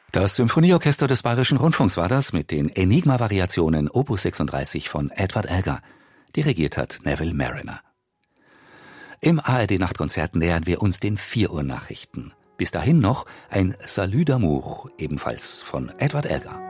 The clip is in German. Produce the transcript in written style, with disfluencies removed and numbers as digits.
Das Symphonieorchester des Bayerischen Rundfunks war das mit den Enigma-Variationen Opus 36 von Edward Elgar. Dirigiert hat Neville Marriner. Im ARD-Nachtkonzert nähern wir uns den 4 Uhr Nachrichten. Bis dahin noch ein Salut d'amour, ebenfalls von Edward Elgar.